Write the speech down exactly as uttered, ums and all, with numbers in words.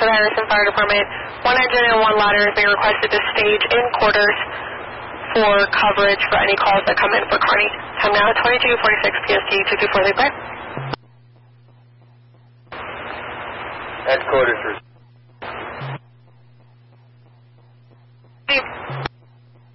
the Harrison Fire Department. one engine and one ladder is being requested to stage in quarters for coverage for any calls that come in for Kearney. Time now twenty-two forty-six P S T, two two four, lead by. Headquarters.